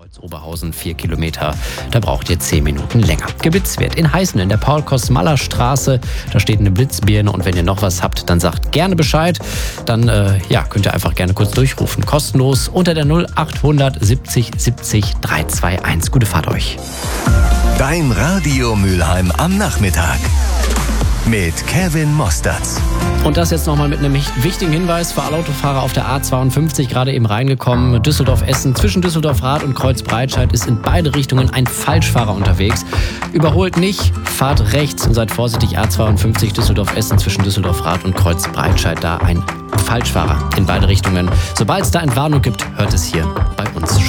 Oberhausen 4 Kilometer, da braucht ihr 10 Minuten länger. Geblitzt wird in Heißen in der Paul-Kosmaller-Straße, da steht eine Blitzbirne und wenn ihr noch was habt, dann sagt gerne Bescheid. Dann könnt ihr einfach gerne kurz durchrufen. Kostenlos unter der 0800 70 70 321. Gute Fahrt euch. Dein Radio Mülheim am Nachmittag mit Kevin Mostertz. Und das jetzt nochmal mit einem wichtigen Hinweis für alle Autofahrer auf der A52, gerade eben reingekommen. Düsseldorf-Essen, zwischen Düsseldorf-Rath und Kreuzbreitscheid ist in beide Richtungen ein Falschfahrer unterwegs. Überholt nicht, fahrt rechts und seid vorsichtig. A52 Düsseldorf-Essen zwischen Düsseldorf-Rath und Kreuzbreitscheid, da ein Falschfahrer in beide Richtungen. Sobald es da Entwarnung gibt, hört es hier bei uns.